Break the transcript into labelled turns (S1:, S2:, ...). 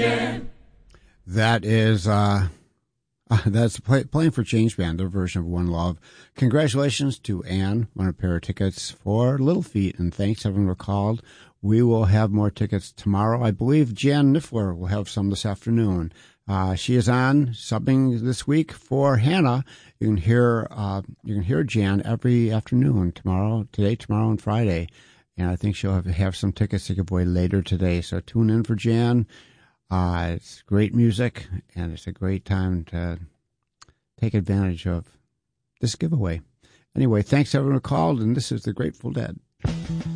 S1: That is, that's Playing for Change Band, their version of One Love. Congratulations to Ann, won a pair of tickets for Little Feat, and thanks everyone who called. We will have more tickets tomorrow. I believe Jan Niffler will have some this afternoon. She is on subbing this week for Hannah. You can hear Jan every afternoon today, tomorrow, and Friday. And I think she'll have some tickets to give away later today. So tune in for Jan. It's great music, and it's a great time to take advantage of this giveaway. Anyway, thanks everyone who called, and this is the Grateful Dead.